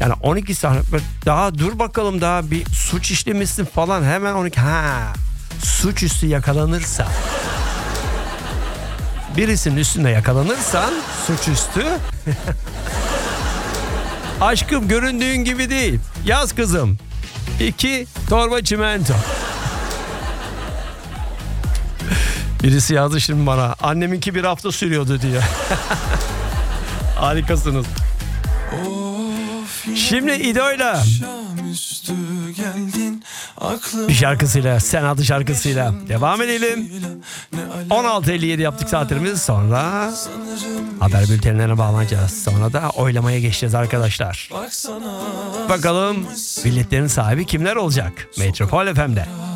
Yani 12 saat daha dur bakalım, daha bir suç işlemişsin falan, hemen 12. Suçüstü yakalanırsa, birisinin üstünde yakalanırsan suçüstü aşkım göründüğün gibi değil. Yaz kızım. 2 torba çimento. Birisi yazdı şimdi bana. Anneminki bir hafta sürüyordu diye. Harikasınız. Şimdi İdo'yla bir şarkısıyla, Sen adlı şarkısıyla devam edelim. 16.57 yaptık saatlerimiz, sonra haber bültenlerine bağlanacağız. Sonra da oylamaya geçeceğiz arkadaşlar. Bakalım biletlerin sahibi kimler olacak Metropol FM'de.